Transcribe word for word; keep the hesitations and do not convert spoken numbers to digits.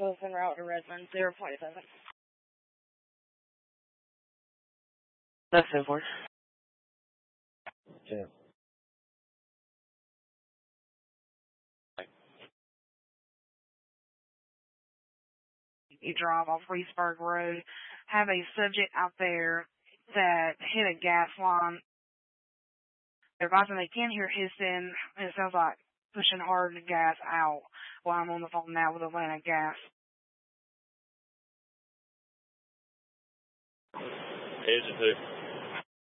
specialist en route to Redmond, zero point seven. That's ten four. Yeah. You drive off Reesburg Road, have a subject out there that hit a gas line. They're advising they can hear hissing, and it sounds like pushing hard the gas out while I'm on the phone now with Atlantic Gas. Agent two.